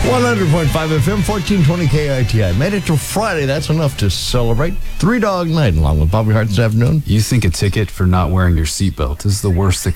100.5 FM, 1420 KITI. Made it to Friday. That's enough to celebrate. Three Dog Night along with Bobby Hart this afternoon. You think a ticket for not wearing your seatbelt is the worst that